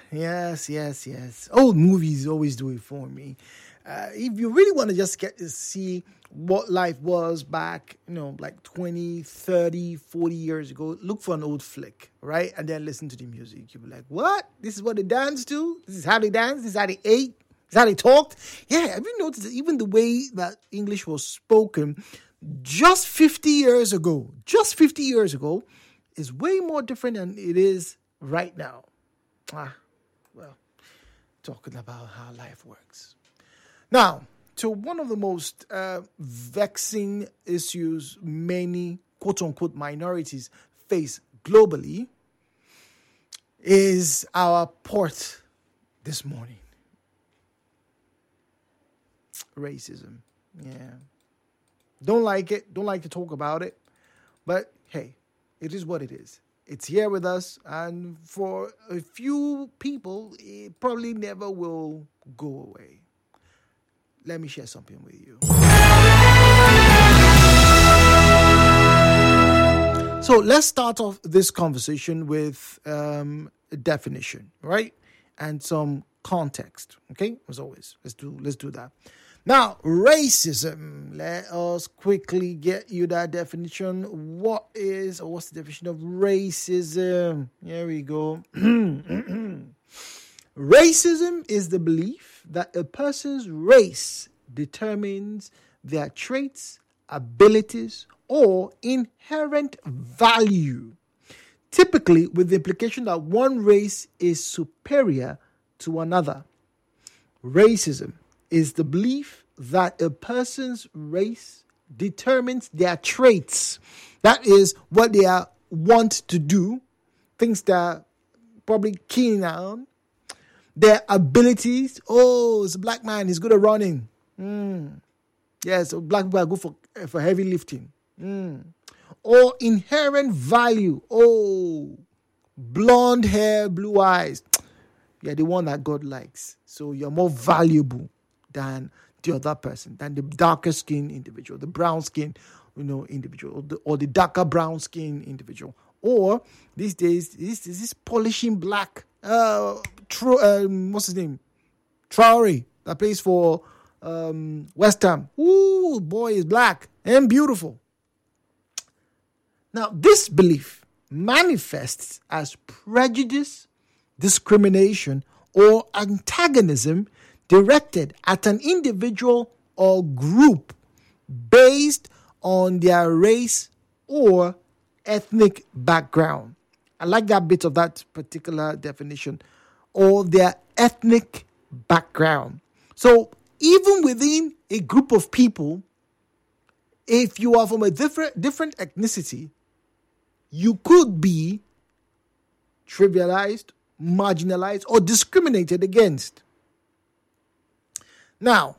Yes. Old movies always do it for me. If you really want to just get to see what life was back, like 20, 30, 40 years ago, look for an old flick, right? And then listen to the music. You'll be like, what? This is what they dance to? This is how they dance? This is how they ate? This is how they talked? Yeah, have you noticed that even the way that English was spoken just 50 years ago, is way more different than it is right now. Well, talking about how life works. Now, to one of the most vexing issues many quote-unquote minorities face globally is our port this morning. Racism. Yeah. Don't like it. Don't like to talk about it. But hey, it is what it is. It's here with us. And for a few people, it probably never will go away. Let me share something with you. So let's start off this conversation with a definition, right? And some context, okay? As always, let's do that. Now, racism. Let us quickly get you that definition. What's the definition of racism? Here we go. Racism is the belief that a person's race determines their traits, abilities, or inherent value, typically with the implication that one race is superior to another. Racism is the belief that a person's race determines their traits. That is what they want to do, things they're probably keen on, their abilities. Oh, it's a black man, he's good at running. Yes, black people are good for heavy lifting. Or inherent value. Oh, blonde hair, blue eyes. You're the one that God likes. So you're more valuable than the other person, than the darker skinned individual, the brown skinned individual, or the darker brown skinned individual. Or these days, this polishing black, what's his name? Traore, that plays for West Ham. Ooh, boy is black and beautiful. Now, this belief manifests as prejudice, discrimination, or antagonism directed at an individual or group based on their race or ethnic background. I like that bit of that particular definition, or their ethnic background. So even within a group of people, if you are from a different ethnicity, you could be trivialized, marginalized, or discriminated against. Now,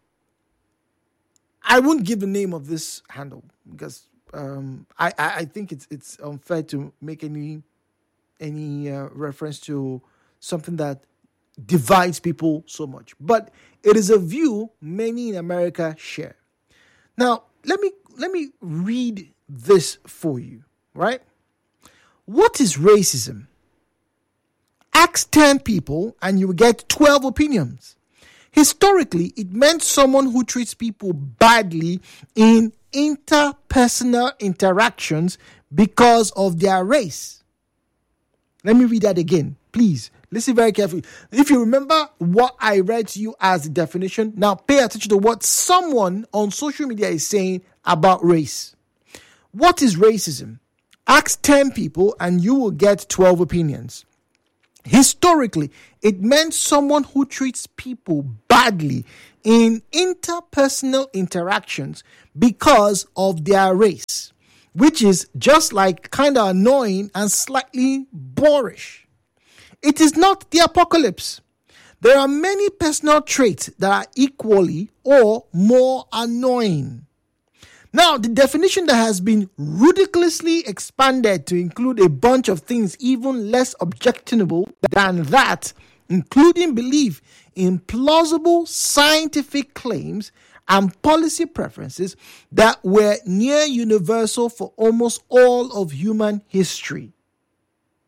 I won't give the name of this handle because I think it's unfair to make any reference to something that divides people so much. But it is a view many in America share. Now, let me read this for you, right? What is racism? Ask 10 people and you will get 12 opinions. Historically, it meant someone who treats people badly in interpersonal interactions because of their race. Let me read that again, please. Listen very carefully. If you remember what I read to you as the definition, now pay attention to what someone on social media is saying about race. What is racism? Ask 10 people and you will get 12 opinions. Historically, it meant someone who treats people badly in interpersonal interactions because of their race, which is just like kind of annoying and slightly boorish. It is not the apocalypse. There are many personal traits that are equally or more annoying. Now, the definition that has been ridiculously expanded to include a bunch of things even less objectionable than that, including belief in plausible scientific claims and policy preferences that were near universal for almost all of human history.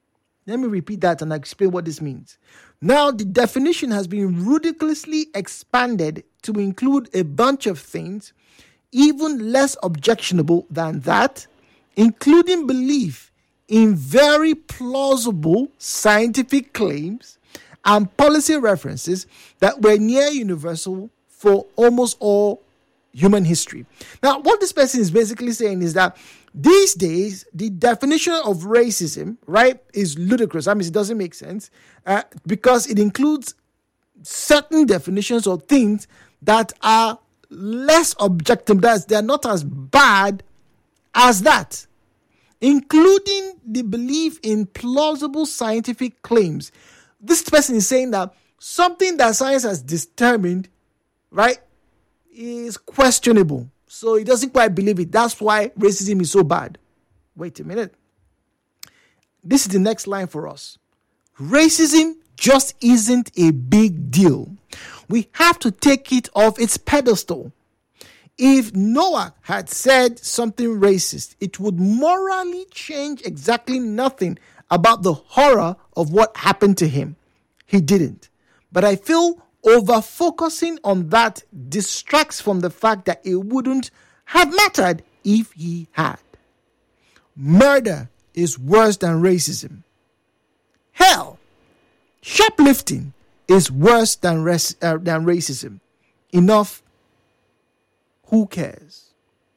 Let me repeat that and explain what this means. Now, the definition has been ridiculously expanded to include a bunch of things even less objectionable than that, including belief in very plausible scientific claims and policy references that were near universal for almost all human history. Now, what this person is basically saying is that these days, the definition of racism, right, is ludicrous. I mean, it doesn't make sense because it includes certain definitions of things that are less objective, that they're not as bad as that, including the belief in plausible scientific claims. This person is saying that something that science has determined, right, is questionable. So he doesn't quite believe it. That's why racism is so bad. Wait a minute. This is the next line for us. Racism just isn't a big deal. We have to take it off its pedestal. If Noah had said something racist, it would morally change exactly nothing about the horror of what happened to him. He didn't. But I feel over-focusing on that distracts from the fact that it wouldn't have mattered if he had. Murder is worse than racism. Hell, shoplifting is worse than racism. Enough. Who cares?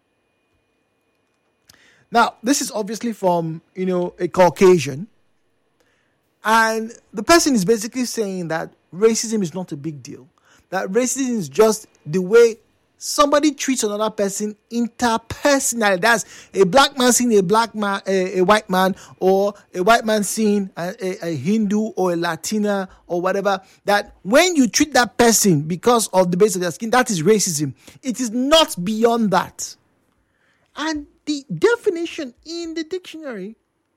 Now, this is obviously from, a Caucasian. And the person is basically saying that racism is not a big deal. That racism is just the way somebody treats another person interpersonally. That's a black man seeing a black man, a white man, or a white man seeing a Hindu or a Latina or whatever. That when you treat that person because of the base of their skin, that is racism. It is not beyond that. And the definition in the dictionary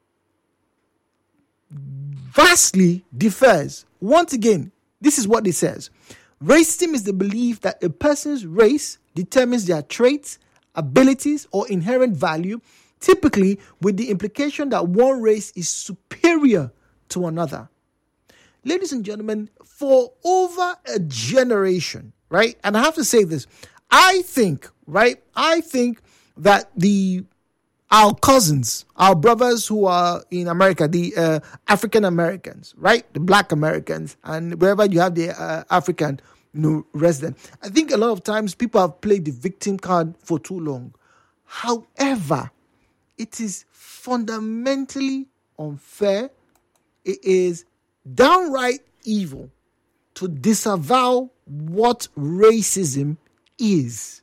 vastly differs. Once again, this is what it says. Racism is the belief that a person's race determines their traits, abilities, or inherent value, typically with the implication that one race is superior to another. Ladies and gentlemen, for over a generation, right? And I have to say this, I think that our cousins, our brothers who are in America, the African Americans, right? The black Americans, and wherever you have the African resident. I think a lot of times people have played the victim card for too long. However, it is fundamentally unfair. It is downright evil to disavow what racism is.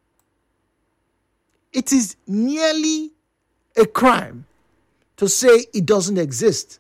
It is nearly a crime to say it doesn't exist.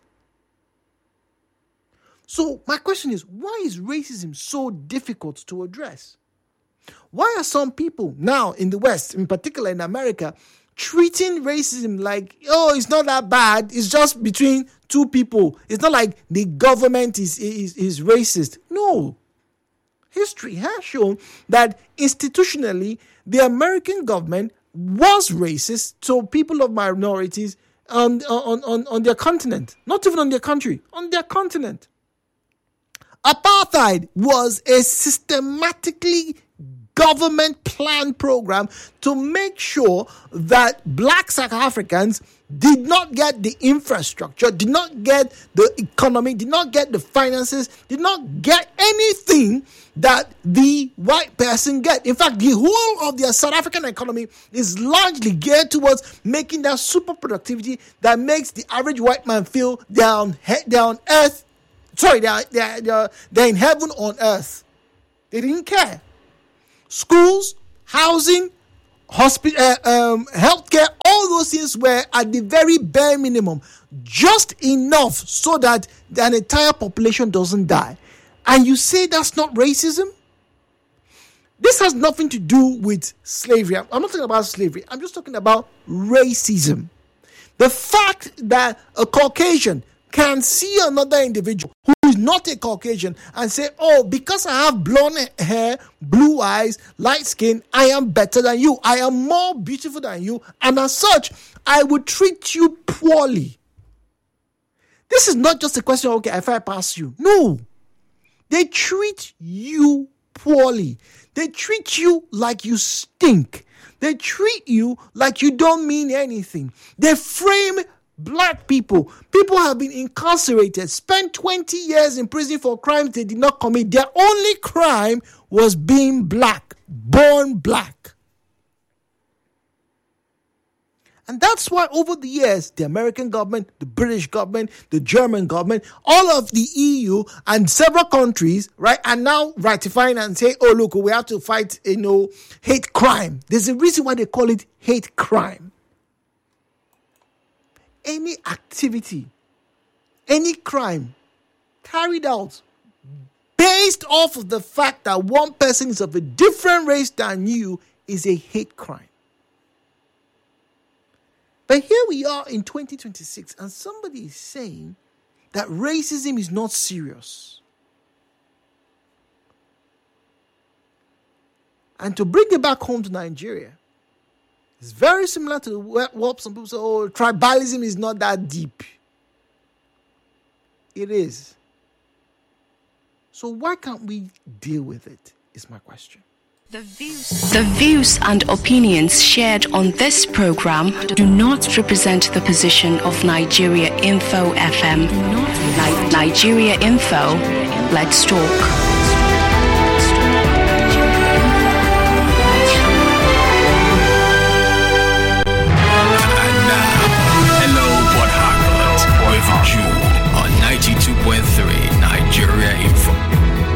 So my question is, why is racism so difficult to address? Why are some people now in the West, in particular in America, treating racism like, it's not that bad, it's just between two people. It's not like the government is racist. No. History has shown that institutionally, the American government was racist to people of minorities on their continent. Not even on their country, on their continent. Apartheid was a systematically government planned program to make sure that black South Africans did not get the infrastructure, did not get the economy, did not get the finances, did not get anything that the white person get. In fact, the whole of the South African economy is largely geared towards making that super productivity that makes the average white man feel they're on earth. Sorry, they're in heaven on earth. They didn't care. Schools, housing, healthcare, all those things were at the very bare minimum, just enough so that an entire population doesn't die. And you say that's not racism? This has nothing to do with slavery. I'm not talking about slavery. I'm just talking about racism. The fact that a Caucasian can see another individual who is not a Caucasian and say, because I have blonde hair, blue eyes, light skin, I am better than you. I am more beautiful than you. And as such, I would treat you poorly. This is not just a question of, okay, if I pass you. No. They treat you poorly. They treat you like you stink. They treat you like you don't mean anything. They frame black people. People have been incarcerated, spent 20 years in prison for crimes they did not commit. Their only crime was being black, born black. And that's why over the years, the American government, the British government, the German government, all of the EU and several countries, right, are now ratifying and say, oh, look, we have to fight, hate crime. There's a reason why they call it hate crime. Any activity, any crime carried out based off of the fact that one person is of a different race than you is a hate crime. But here we are in 2026, and somebody is saying that racism is not serious. And to bring it back home to Nigeria, it's very similar to what some people say, oh, tribalism is not that deep. It is. So why can't we deal with it, is my question. The views and opinions shared on this program do not represent the position of Nigeria Info FM. Nigeria Info, let's talk.